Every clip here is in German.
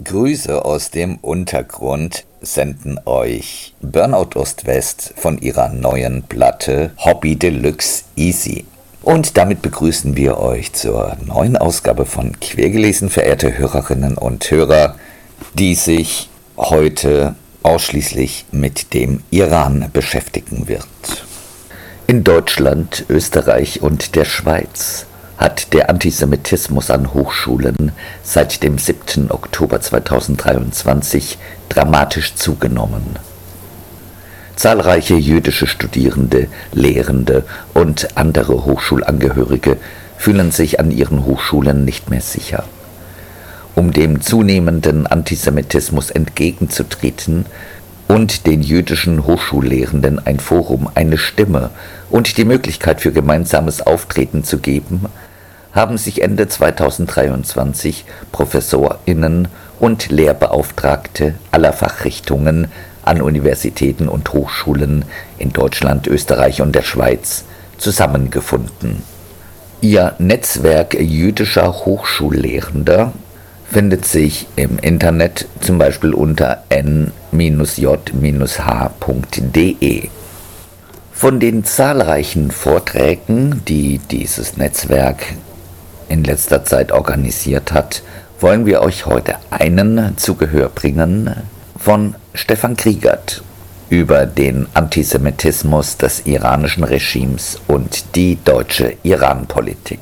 Grüße aus dem Untergrund senden euch Burnout Ost-West von ihrer neuen Platte Hobby Deluxe Easy. Und damit begrüßen wir euch zur neuen Ausgabe von Quergelesen, verehrte Hörerinnen und Hörer, die sich heute ausschließlich mit dem Iran beschäftigen wird. In Deutschland, Österreich und der Schweiz hat der Antisemitismus an Hochschulen seit dem 7. Oktober 2023 dramatisch zugenommen. Zahlreiche jüdische Studierende, Lehrende und andere Hochschulangehörige fühlen sich an ihren Hochschulen nicht mehr sicher. Um dem zunehmenden Antisemitismus entgegenzutreten und den jüdischen Hochschullehrenden ein Forum, eine Stimme und die Möglichkeit für gemeinsames Auftreten zu geben, haben sich Ende 2023 ProfessorInnen und Lehrbeauftragte aller Fachrichtungen an Universitäten und Hochschulen in Deutschland, Österreich und der Schweiz zusammengefunden. Ihr Netzwerk jüdischer Hochschullehrender findet sich im Internet zum Beispiel unter n-j-h.de. Von den zahlreichen Vorträgen, die dieses Netzwerk in letzter Zeit organisiert hat, wollen wir euch heute einen zu Gehör bringen von Stefan Kriegert über den Antisemitismus des iranischen Regimes und die deutsche Iran-Politik.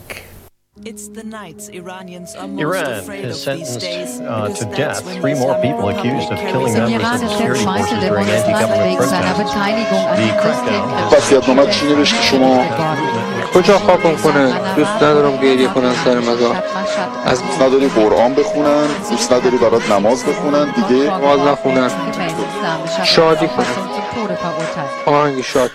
Iran has sentenced to death 3 more people accused of killing members of the security forces during anti-government protests. The crackdown کجا خوابم کنه؟ دوست ندارم گریه کنن سر مزار. از دوست نداری قرآن بخونن، دوست نداری برات نماز بخونن، دیگه نماز نخونن، شادی کنن، آهنگ شاد.